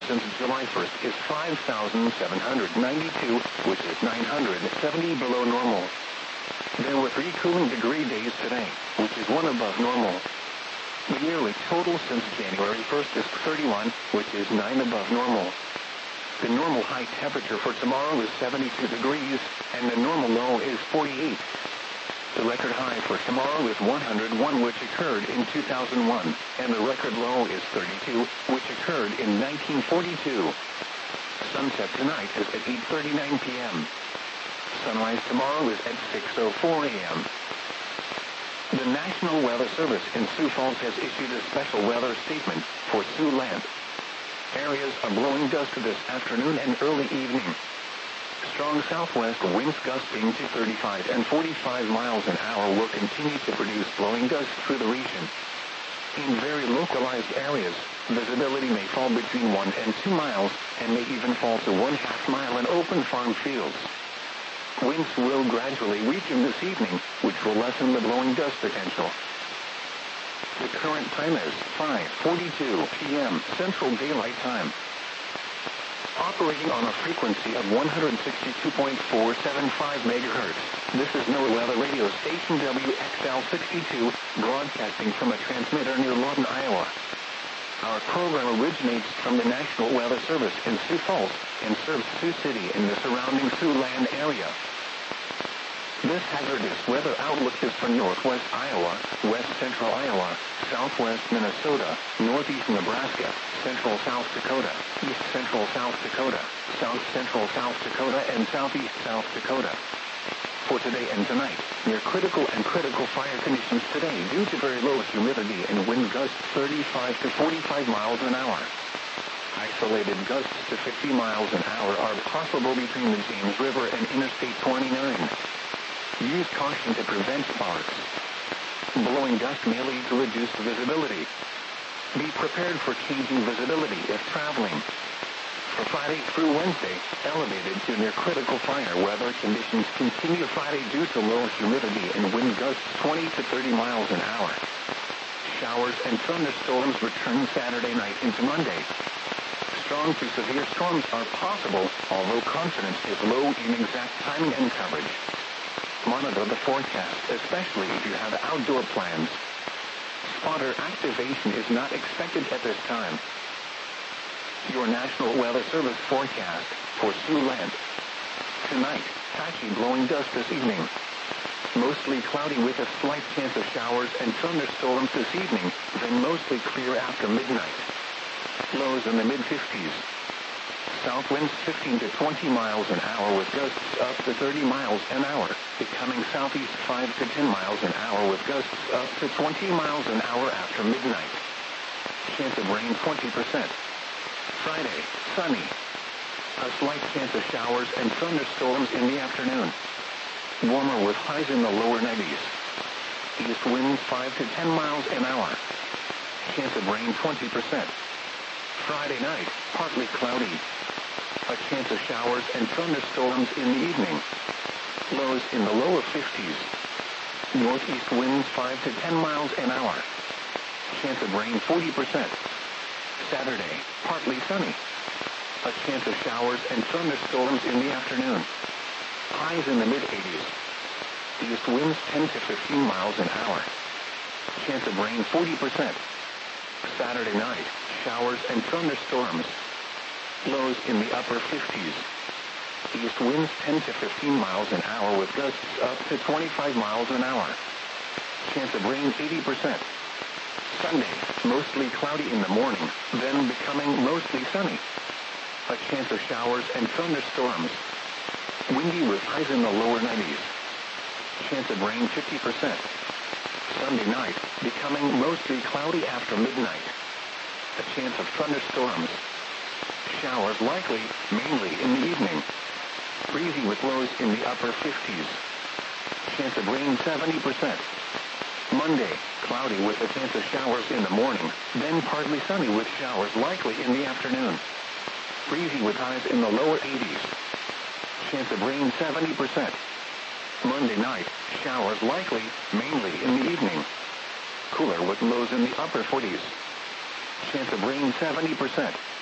since July 1st is 5,792, which is 970 below normal. There were 3 cooling degree days today, which is 1 above normal. The yearly total since January 1st is 31, which is 9 above normal. The normal high temperature for tomorrow is 72 degrees, and the normal low is 48. The record high for tomorrow is 101, which occurred in 2001, and the record low is 32, which occurred in 1942. Sunset tonight is at 8:39 p.m. Sunrise tomorrow is at 6:04 a.m. The National Weather Service in Sioux Falls has issued a special weather statement for Siouxland. Areas are blowing dust this afternoon and early evening. Strong southwest winds gusting to 35 and 45 miles an hour will continue to produce blowing dust through the region. In very localized areas, visibility may fall between 1 and 2 miles and may even fall to 1/2 mile in open farm fields. Winds will gradually weaken this evening, which will lessen the blowing dust potential. The current time is 5:42 p.m. Central Daylight Time. Operating on a frequency of 162.475 megahertz, this is NOAA Weather Radio Station WXL62, broadcasting from a transmitter near Lawton, Iowa. Our program originates from the National Weather Service in Sioux Falls and serves Sioux City and the surrounding Siouxland area. This hazardous weather outlook is for northwest Iowa, west central Iowa, southwest Minnesota, northeast Nebraska, central South Dakota, east central South Dakota, south central South Dakota, and southeast South Dakota. For today and tonight, near critical and critical fire conditions today due to very low humidity and wind gusts 35 to 45 miles an hour. Isolated gusts to 50 miles an hour are possible between the James River and Interstate 29. Use caution to prevent sparks. Blowing dust may lead to reduced visibility. Be prepared for changing visibility if traveling. For Friday through Wednesday, elevated to near critical fire weather conditions continue Friday due to low humidity and wind gusts 20 to 30 miles an hour. Showers and thunderstorms return Saturday night into Monday. Strong to severe storms are possible, although confidence is low in exact timing and coverage. Monitor the forecast, especially if you have outdoor plans. Spotter activation is not expected at this time. Your National Weather Service forecast for Siouxland. Tonight, patchy blowing dust this evening. Mostly cloudy with a slight chance of showers and thunderstorms this evening, then mostly clear after midnight. Lows in the mid-50s. South winds 15 to 20 miles an hour with gusts up to 30 miles an hour, becoming southeast 5 to 10 miles an hour with gusts up to 20 miles an hour after midnight. Chance of rain 20%. Friday, sunny. A slight chance of showers and thunderstorms in the afternoon. Warmer with highs in the lower 90s. East winds 5 to 10 miles an hour. Chance of rain 20%. Friday night, partly cloudy. A chance of showers and thunderstorms in the evening. Lows in the lower 50s. Northeast winds 5 to 10 miles an hour. Chance of rain 40%. Saturday, partly sunny. A chance of showers and thunderstorms in the afternoon. Highs in the mid-80s. East winds 10 to 15 miles an hour. Chance of rain 40%. Saturday night, showers and thunderstorms. Lows in the upper 50s. East winds 10 to 15 miles an hour with gusts up to 25 miles an hour. Chance of rain 80%. Sunday, mostly cloudy in the morning, then becoming mostly sunny. A chance of showers and thunderstorms. Windy with highs in the lower 90s. Chance of rain 50%. Sunday night, becoming mostly cloudy after midnight. A chance of thunderstorms. Showers likely, mainly in the evening. Breezy with lows in the upper 50s. Chance of rain 70%. Monday, cloudy with a chance of showers in the morning, then partly sunny with showers likely in the afternoon. Breezy with highs in the lower 80s. Chance of rain 70%. Monday night, showers likely, mainly in the evening. Cooler with lows in the upper 40s. Chance of rain 70%.